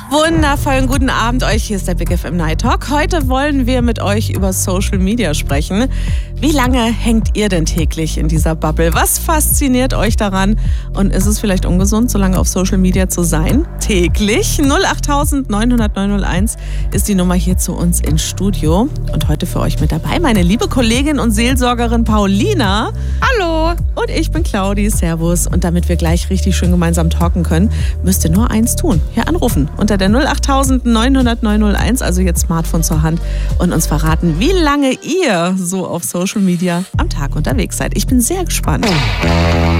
Wundervollen guten Abend euch, hier ist der Big FM Night Talk. Heute wollen wir mit euch über Social Media sprechen. Wie lange hängt ihr denn täglich in dieser Bubble? Was fasziniert euch daran? Und ist es vielleicht ungesund, so lange auf Social Media zu sein? Täglich 08000 900 901 ist die Nummer hier zu uns ins Studio. Und heute für euch mit dabei meine liebe Kollegin und Seelsorgerin Paulina. Hallo. Und ich bin Claudi, servus. Und damit wir gleich richtig schön gemeinsam talken können, müsst ihr nur eins tun. Hier anrufen unter der 08000 900 901, also jetzt Smartphone zur Hand, und uns verraten, wie lange ihr so auf Social Media am Tag unterwegs seid. Ich bin sehr gespannt.